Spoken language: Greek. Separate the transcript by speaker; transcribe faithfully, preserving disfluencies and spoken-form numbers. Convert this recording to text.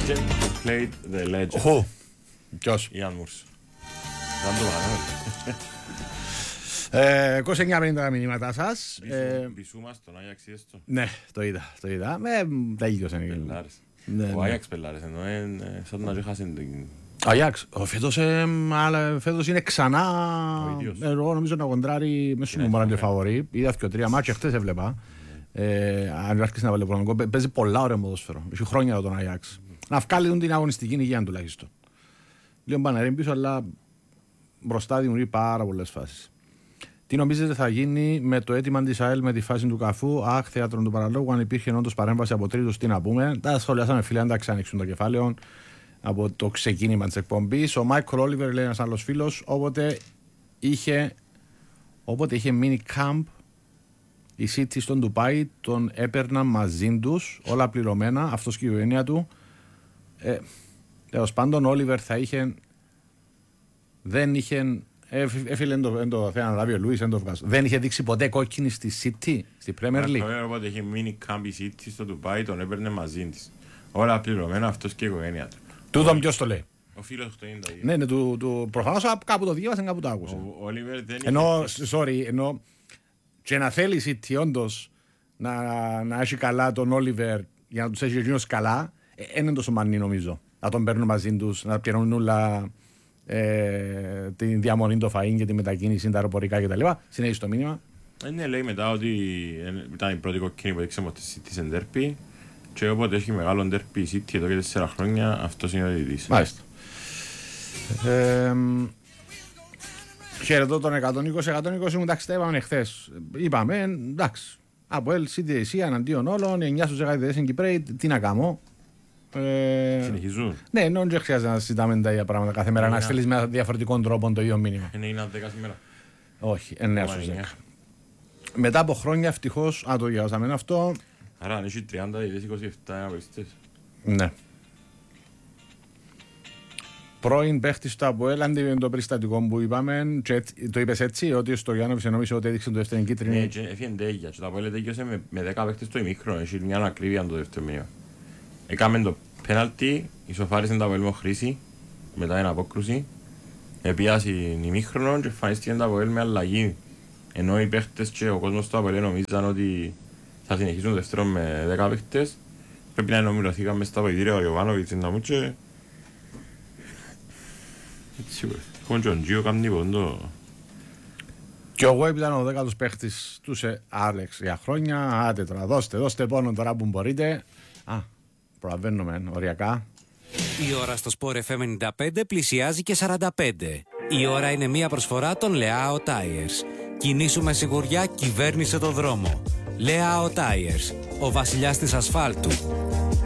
Speaker 1: legend played the legend.
Speaker 2: Οχο. Ποιος?
Speaker 1: Ιαν Μούρς. Δεν το
Speaker 2: Ε, είκοσι εννιά πενήντα τα μηνύματά σας.
Speaker 1: Πισού μας τον Άγιαξ είδες το.
Speaker 2: Ναι, το είδα. Το είδα. Με, τα ίδιος είναι.
Speaker 1: Πελάρες.
Speaker 2: Ναι,
Speaker 1: Ο
Speaker 2: ναι.
Speaker 1: Άγιαξ πελάρες ενώ είναι σαν να χάσει την...
Speaker 2: Αγιάξ, φέτος, ε, αλλά φέτος είναι ξανά.
Speaker 1: Ο ίδιος.
Speaker 2: Εγώ νομίζω να κοντράρει μέσα στον μωράν και φαβορί. Είδα και τρία μάτια, χτες έβλεπα. Ε, αν άρχισε να βάλει προνομικό, παίζει πολλά ωραία ποδόσφαιρο. Έχει χρόνια τον Αγιάξ. Να βγάλει την αγωνιστική υγεία τουλάχιστον. Λίγο μπανερήν πίσω, αλλά μπροστά δημιουργεί πάρα πολλές φάσεις. Τι νομίζετε θα γίνει με το αίτημα της ΑΕΛ με τη φάση του Καφού? Αχ, θέατρο του παραλόγου. Αν υπήρχε όντως παρέμβαση από τρίτους, τι να πούμε. Τα σχολιάσαμε, φίλε, αν τα ξανοίξουν το κεφάλαιο από το ξεκίνημα της εκπομπής. Ο Μάικλ Όλιβερ, λέει ένας άλλος φίλος, όποτε είχε, όποτε είχε μείνει camp η City στον Ντουμπάι, τον έπαιρναν μαζί τους, όλα πληρωμένα, αυτός και η οικογένεια του. Ε, τέλος πάντων, ο Όλιβερ θα είχε, δεν είχε, έφυγε το, το θέμα να λάβει ο Λούις, δεν είχε δείξει ποτέ κόκκινη στη City, στη Premier League.
Speaker 1: Όποτε είχε μείνει camp η City στο Ντουμπάι, τον έπαιρνε μαζί της. Όλα πληρωμένα, αυτός και η οικογένεια του.
Speaker 2: Τούτον ποιος το λέει?
Speaker 1: Ο φίλος του είναι το ίδιο.
Speaker 2: Ναι, ναι, του, του, προφανώς κάπου το διάβασε, κάπου το άκουσε.
Speaker 1: Ο Όλιβερ δεν είχε...
Speaker 2: Ενώ, sorry, ενώ και να θέλει η City όντως να, να έχει καλά τον Όλιβερ για να τους έχει εκείνος καλά, δεν είναι τόσο μανί νομίζω. Να τον παίρνουν μαζί τους, να πιερώνουν όλα ε, τη διαμονή, το φαΐν και τη μετακίνηση, τα αεροπορικά κτλ. Συνέχισε το μήνυμα.
Speaker 1: Ναι, λέει μετά ότι ήταν η πρώτη κοκκίνη που έδειξε ότι η City σε ντέρπι και όποτε έχει μεγάλο ντέρπι η City εδώ και τέσσερα χρόνια, αυτός είναι ο διαιτητής.
Speaker 2: Μάλιστα. Ε, χαιρετώ τον εκατόν είκοσι εκατόν είκοσι μου, εντάξει, τα είπαμε χθες. Είπαμε, εντάξει, από ελ σι ντι έι σι εναντίον όλων, εννιά στους δέκα είναι Κυπρέοι, τι να κάνω. Ε,
Speaker 1: Συνεχίζουν.
Speaker 2: Ναι, ενώ δεν χρειάζεται να συζητάμε τα ίδια πράγματα κάθε μέρα,
Speaker 1: Είναι
Speaker 2: να στείλεις με διαφορετικών τρόπων το ίδιο μήνυμα.
Speaker 1: Είναι ένα δέκα σήμερα.
Speaker 2: Όχι, εννιά στους δέκα. Μετά από χρόνια, ευτυχώς, α, το διαβάσαμε αυτό.
Speaker 1: Άρα αν έχει τριάντα ή είκοσι επτά αγωνιστές.
Speaker 2: Ναι. Πρώην παίχτης του ΑΠΟΕΛ, αντί το περιστατικό που είπαμε, και το είπες έτσι, ότι στο Γιάννοβιτς εννοήσε ότι έδειξε το δεύτερο κίτρινο.
Speaker 1: Ναι, και έφυγε τέγια και το ΑΠΟΕΛ τέγιωσε με, με δέκα παίχτες στο ημίχρονο, έχει μια ανακρίβεια το δεύτερο μήνυμα. Έκαμε το πέναλτι, ισοφάρισε το ΑΠΟΕΛ με χρήση, μετά την απόκρουση, επίασε ημίχρονο και εμφανίστηκε το ΑΠΟΕΛ με αλλαγή. Ενώ οι παίχτες και ο κόσμος του ΑΠΟΕΛ νομίζαν ότι θα συνεχίσουν το δεύτερο με δέκα παίχτες, πρέπει να ενωμιλωθήκαμε στα βοηθήρια ο Ιωβάνοβιτς να μου και... Έτσι, έχουμε και τον Τζιο κάνει πόντο.
Speaker 2: Και ο Γουέμπ ήταν ο δέκατος παίχτης του σε Άλεξ για χρόνια. Άντε τώρα, δώστε, δώστε πόνο τώρα που μπορείτε. Α, προλαβαίνουμε οριακά.
Speaker 3: Η ώρα στο Sport εφ εμ ενενήντα πέντε πλησιάζει και σαράντα πέντε. Η ώρα είναι μια προσφορά των Leao Tires. Κινήσου με σιγουριά, κυβέρνησε το δρόμο. Leao Tires, ο βασιλιάς της ασφάλτου.